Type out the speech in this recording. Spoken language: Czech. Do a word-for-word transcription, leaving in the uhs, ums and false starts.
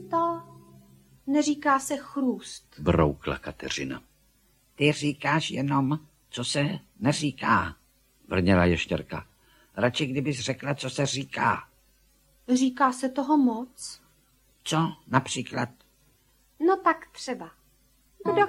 to? Neříká se chrůst. Broukla Kateřina. Ty říkáš jenom, co se neříká, Vrněla ještěrka. Radši kdybys řekla, co se říká. Říká se toho moc. Co například? No tak třeba.